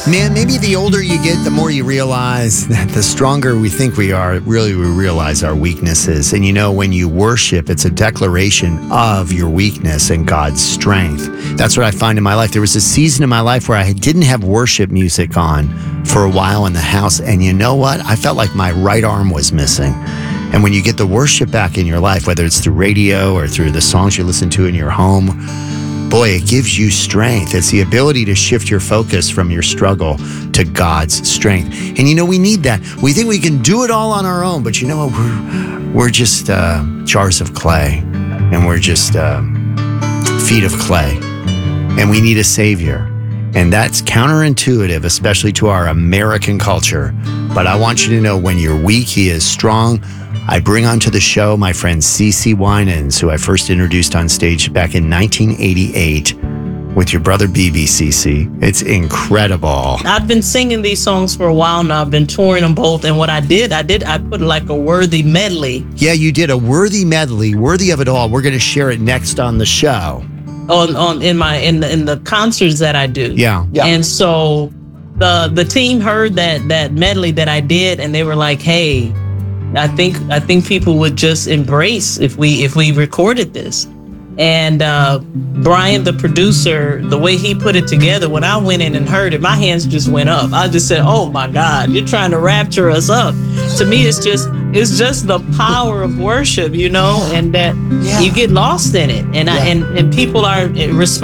Man, maybe the older you get, the more you realize that the stronger we think we are, really we realize our weaknesses. And when you worship, it's a declaration of your weakness and God's strength. That's what I find in my life. There was a season in my life where I didn't have worship music on for a while in the house. And you know what? I felt like my right arm was missing. And when you get the worship back in your life, whether it's through radio or through the songs you listen to in your home, boy, it gives you strength. It's the ability to shift your focus from your struggle to God's strength. And we need that. We think we can do it all on our own, but we're just jars of clay, and we're just feet of clay, and we need a Savior. And that's counterintuitive, especially to our American culture. But I want you to know, when you're weak, He is strong. I bring onto the show my friend CeCe Winans, who I first introduced on stage back in 1988 with your brother BB, CeCe. It's incredible. I've been singing these songs for a while now. I've been touring them both. And what I put like a worthy medley. Yeah, you did a worthy medley, worthy of it all. We're going to share it next on the show. In the concerts that I do. Yeah. And so the team heard that medley that I did, and they were like, "Hey, I think people would just embrace if we recorded this." And Brian, the producer, the way he put it together, when I went in and heard it, my hands just went up. I just said, "Oh my God, you're trying to rapture us up." To me, it's just the power of worship, and that you get lost in it, and people are responding.